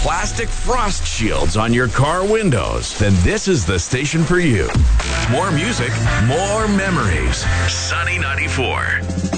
plastic frost shields on your car windows, then this is the station for you. More music, more memories. Sunny 94.